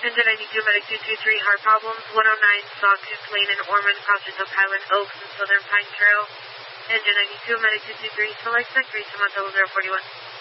Engine 92, Medic 223, heart problems, 109 Sawtooth Lane in Ormond, crossings of Highland Oaks and Southern Pine Trail. Engine 92, Medic 223, select sector, Samantha 041.